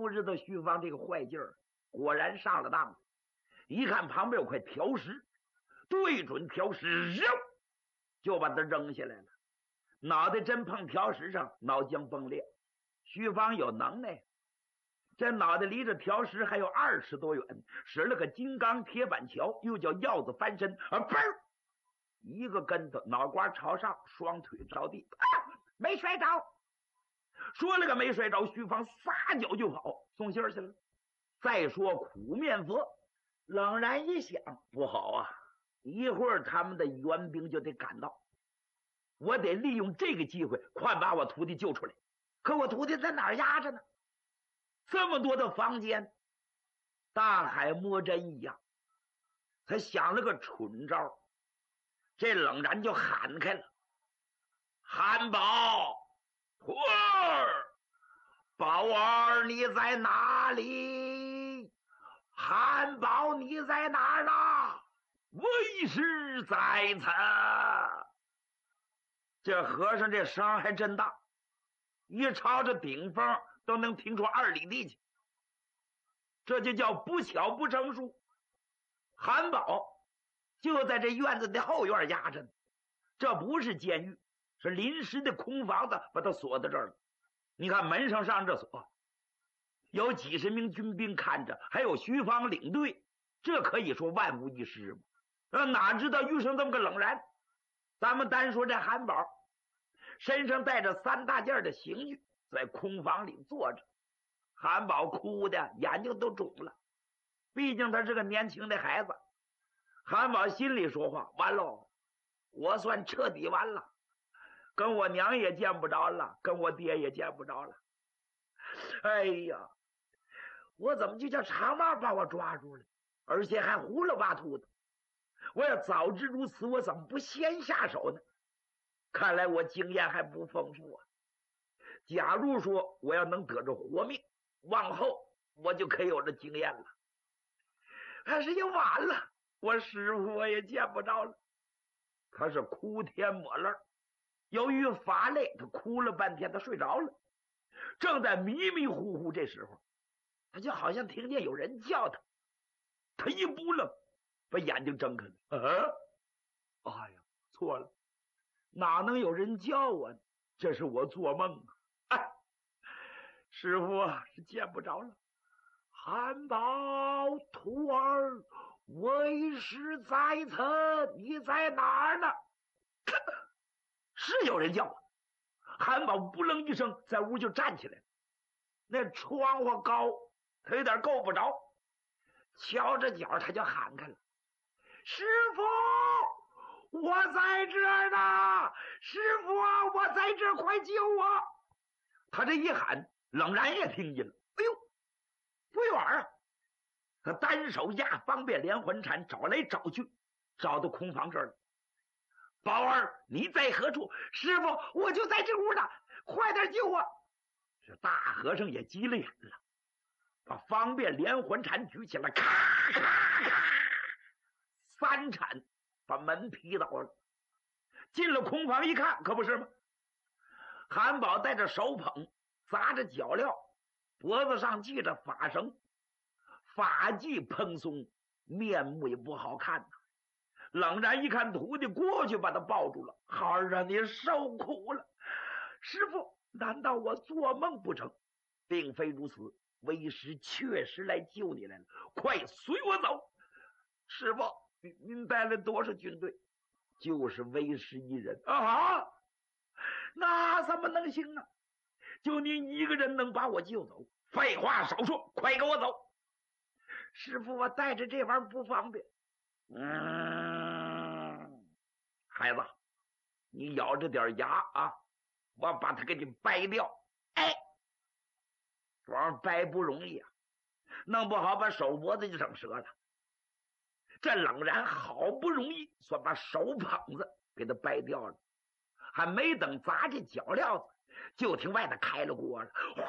不知道徐芳这个坏劲儿果然上了当了。一看旁边有块条石，对准条石，扔就把它扔下来了。脑袋真碰条石上，脑浆崩裂。徐芳有能耐，这脑袋离着条石还有20多远，使了个金刚铁板桥，又叫鹞子翻身，嘣一个跟头，脑瓜朝上，双腿着地，没摔着。说了个没摔着，徐芳撒脚就跑，送信儿去了。再说苦面佛冷然一想，不好啊，一会儿他们的援兵就得赶到，我得利用这个机会快把我徒弟救出来。可我徒弟在哪儿压着呢？这么多的房间，大海摸针一样。他想了个蠢招，这冷然就喊开了：汉堡徒儿，宝儿你在哪里？汉堡你在哪儿呢？为师在此。这和尚这声还真大，一朝着顶风都能听出2里地去。这就叫不巧不成书。韩宝就在这院子的后院压着呢，这不是监狱，是临时的空房子，把他锁在这儿了。你看门上上着锁，有几十名军兵看着，还有徐芳领队，这可以说万无一失嘛。哪知道遇上这么个冷然。咱们单说这韩宝身上带着3大件的刑具，在空房里坐着。韩宝哭的眼睛都肿了，毕竟他是个年轻的孩子。韩宝心里说话：完喽，我算彻底完了，跟我娘也见不着了，跟我爹也见不着了。哎呀，我怎么就叫长毛把我抓住了，而且还胡了八秃的。我要早知如此，我怎么不先下手呢？看来我经验还不丰富啊。假如说我要能得着活命，往后我就可以有这经验了。但是也晚了，我师傅我也见不着了。他是哭天抹泪，由于乏累，他哭了半天，他睡着了。正在迷迷糊糊这时候，他就好像听见有人叫他，他一扑棱，把眼睛睁开了。哎呀，错了，哪能有人叫我呢？这是我做梦啊！师傅是见不着了。韩宝徒儿，为师在此，你在哪儿呢？是有人叫我。韩宝不愣一声，在屋就站起来了。那窗户高，他有点够不着，瞧着脚他就喊开了：师傅，我在这儿呢！师傅啊，我在这儿，快救我！他这一喊，冷然也听见了。哎呦，不远啊！他单手压方便连环铲，找来找去，找到空房这儿了。宝儿，你在何处？师傅，我就在这屋呢，快点救我！这大和尚也急了眼了，把方便连环铲举起来，咔咔咔，3铲把门劈倒了。进了空房一看，可不是吗？韩宝带着手捧，砸着脚镣，脖子上系着法绳，发髻蓬松，面目也不好看呐。冷然一看徒弟，过去把他抱住了。孩儿啊，你受苦了。师傅，难道我做梦不成？并非如此，为师确实来救你来了，快随我走。师傅，您带了多少军队？就是为师一人啊！那怎么能行啊？就您一个人能把我救走？废话少说，快给我走。师傅，我带着这玩意儿不方便。孩子，你咬着点牙啊，我把它给你掰掉。哎，这玩意儿掰不容易啊，弄不好把手脖子就整折了。这冷然好不容易算把手捧子给他掰掉了，还没等砸这脚镣子，就听外头开了锅了。哗！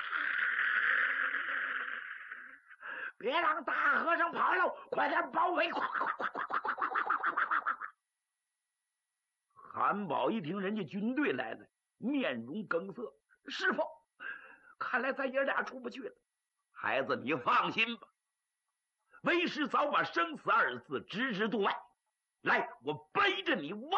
别让大和尚跑了，快点包围！快快快快快快快快快快快快快！韩宝一听人家军队来了，面容梗塞。师傅，看来咱爷俩出不去了。 孩子，你放心吧，为师早把生死二字置之度外。来，我背着你往